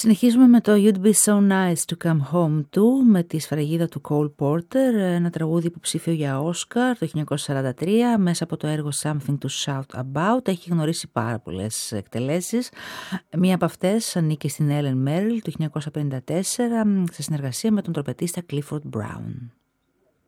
Συνεχίζουμε με το You'd Be So Nice to Come Home To με τη σφραγίδα του Cole Porter, ένα τραγούδι υποψήφιο για Όσκαρ το 1943 μέσα από το έργο Something to Shout About. Έχει γνωρίσει πάρα πολλές εκτελέσεις. Μία από αυτές ανήκει στην Ellen Merrill το 1954 σε συνεργασία με τον τροπετίστα Clifford Brown.